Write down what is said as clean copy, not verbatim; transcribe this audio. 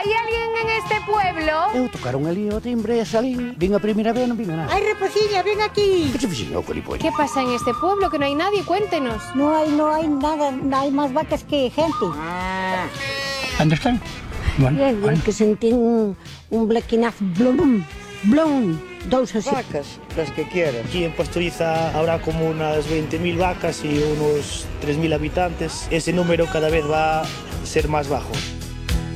Hai alguén en este pueblo? Eu tocaron ali o timbre e salín. Vin a primeira vez e non vin a nada. Ai, Reposiña, ven aquí. Que se fixen eu, Colipollo? ¿Qué pasa en este pueblo? Que no hay nadie, cuéntenos. No hay nada, hay más vacas que gente. Onde están? Bien, que sentín un blequinazo, blum, blum, dous así. Vacas, las que quieras. Aquí en Pastoriza habrá como unas 20.000 vacas y unos 3.000 habitantes. Ese número cada vez va a ser más bajo.